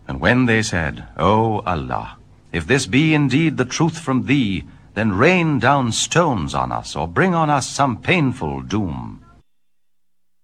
And when they said, O Allah, if this be indeed the truth from thee, then rain down stones on us, or bring on us some painful doom.